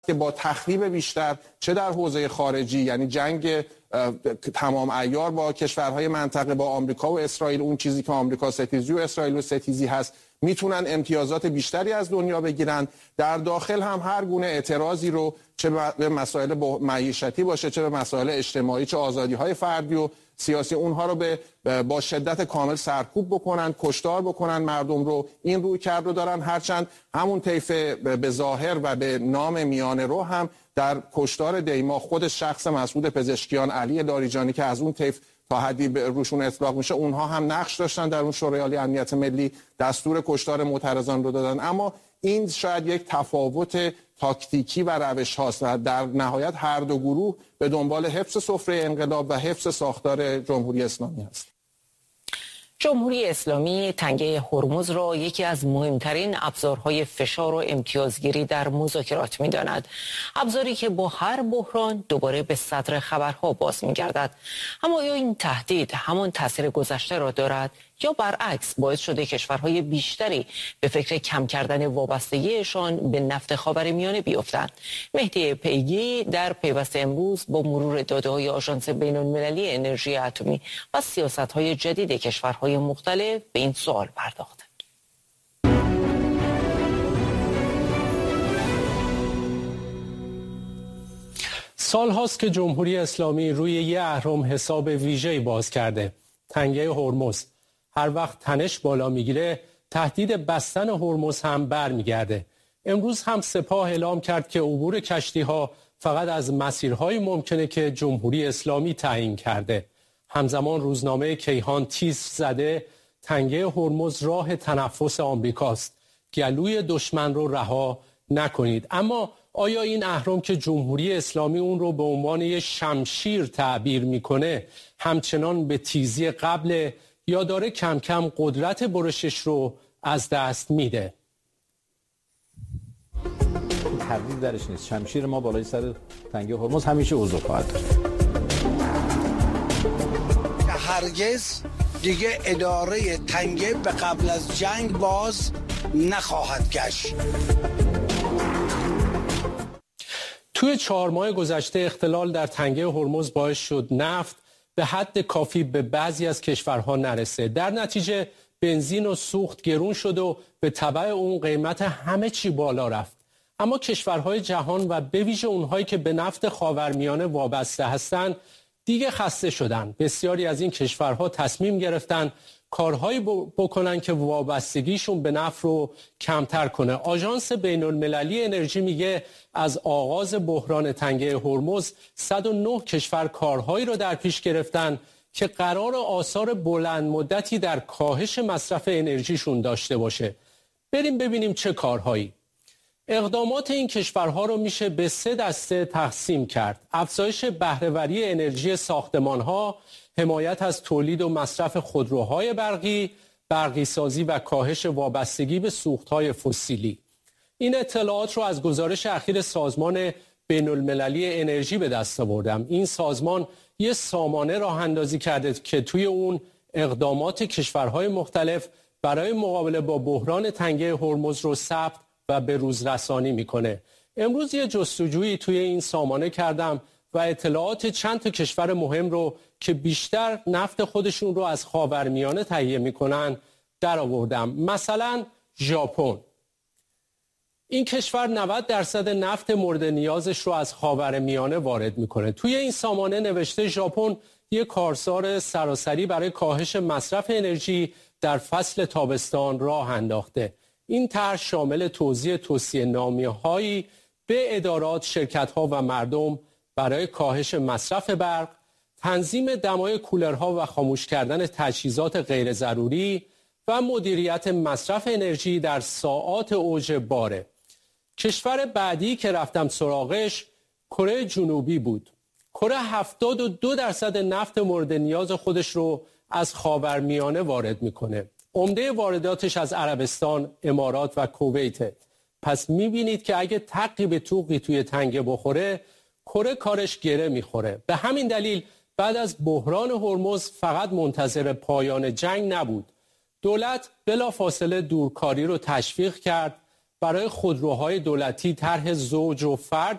که با تخریب بیشتر چه در حوزه خارجی، یعنی جنگ تمام عیار با کشورهای منطقه، با آمریکا و اسرائیل، اون چیزی که آمریکا ستیزی و اسرائیل و ستیزی هست، میتونن امتیازات بیشتری از دنیا بگیرن. در داخل هم هر گونه اعتراضی رو چه به مسائل معیشتی باشه، چه به مسائل اجتماعی، چه آزادی‌های فردی و سیاسی، اونها رو با شدت کامل سرکوب بکنن، کشتار بکنن مردم رو. این رویکرد رو دارن، هرچند همون طیف به ظاهر و به نام میانه رو هم در کشتار دیما خود شخص مسعود پزشکیان، علی لاریجانی که از اون طیف تا حدی روشون اطلاق میشه، اونها هم نقش داشتن در اون شورای عالی امنیت ملی، دستور کشتار معترضان رو دادن. اما این شاید یک تفاوت تاکتیکی و روش هاست و در نهایت هر دو گروه به دنبال حفظ سفره انقلاب و حفظ ساختار جمهوری اسلامی است. جمهوری اسلامی تنگه هرمز را یکی از مهمترین ابزارهای فشار و امتیازگیری در مذاکرات می‌داند. ابزاری که با هر بحران دوباره به صدر خبرها باز می‌گردد. اما آیا این تهدید همان تاثیر گذشته را دارد یا برعکس باعث شده کشورهای بیشتری به فکر کم کردن وابستگیشان به نفت خاورمیانه بیفتند؟ مهدی پیگی در پیوست امروز با مرور داده‌های آژانس بین‌المللی انرژی اتمی و سیاست‌های جدید کشورهای مختلف به این سوال پرداخت. سال هاست که جمهوری اسلامی روی یه اهرم حساب ویژه‌ای باز کرده، تنگه هرمز. هر وقت تنش بالا میگیره تهدید بستن هرمز هم برمیگرده. امروز هم سپاه اعلام کرد که عبور کشتی‌ها فقط از مسیرهای ممکنه که جمهوری اسلامی تعیین کرده. همزمان روزنامه کیهان تیتر زده تنگه هرمز راه تنفس آمریکاست، گلوی دشمن رو رها نکنید. اما آیا این اهرم که جمهوری اسلامی اون رو به عنوان یه شمشیر تعبیر میکنه همچنان به تیزی قبل یا داره کم کم قدرت برشش رو از دست میده؟ تردید درش نیست. شمشیر ما بالای سر تنگه هرمز همیشه اوضاع خواهد داشت. هرگز دیگه اداره تنگه به قبل از جنگ باز نخواهد گشت. توی 4 ماه گذشته اختلال در تنگه هرمز باعث شد نفت به حد کافی به بعضی از کشورها نرسه. در نتیجه بنزین و سوخت گرون شد و به تبع اون قیمت همه چی بالا رفت. اما کشورهای جهان و به ویژه اونهایی که به نفت خاورمیانه وابسته هستند دیگه خسته شدن. بسیاری از این کشورها تصمیم گرفتن کارهایی بکنن که وابستگیشون به نفت رو کمتر کنه. آژانس بین‌المللی انرژی میگه از آغاز بحران تنگه هرمز 109 کشور کارهایی رو در پیش گرفتن که قرار آثار بلند مدتی در کاهش مصرف انرژیشون داشته باشه. بریم ببینیم چه کارهایی. اقدامات این کشورها رو میشه به 3 دسته تقسیم کرد. افزایش بهره‌وری انرژی ساختمان‌ها، حمایت از تولید و مصرف خودروهای برقی، برقی‌سازی و کاهش وابستگی به سوخت‌های فسیلی. این اطلاعات رو از گزارش اخیر سازمان بین‌المللی انرژی به دست آوردم. این سازمان یه سامانه راه اندازی کرده که توی اون اقدامات کشورهای مختلف برای مقابله با بحران تنگه هرمز رو ثبت و به روز رسانی میکنه. امروز یه جستجویی توی این سامانه کردم و اطلاعات چند تا کشور مهم رو که بیشتر نفت خودشون رو از خاورمیانه تهیه میکنن در آوردم. مثلا ژاپن. این کشور 90% نفت مورد نیازش رو از خاورمیانه وارد میکنه. توی این سامانه نوشته ژاپن یک کارزار سراسری برای کاهش مصرف انرژی در فصل تابستان راه انداخته. این طرح شامل توصیه‌نامه‌هایی به ادارات، شرکت‌ها و مردم برای کاهش مصرف برق، تنظیم دمای کولرها و خاموش کردن تجهیزات غیر ضروری و مدیریت مصرف انرژی در ساعات اوج باره. کشور بعدی که رفتم سراغش کره جنوبی بود. کره 72% نفت مورد نیاز خودش رو از خاورمیانه وارد میکنه. عمده وارداتش از عربستان، امارات و کویت. پس میبینید که اگه تقی به توقی توی تنگه بخوره، کره کارش گره میخوره. به همین دلیل بعد از بحران هرمز فقط منتظر پایان جنگ نبود. دولت بلافاصله دورکاری رو تشویق کرد برای خودروهای دولتی طرح زوج و فرد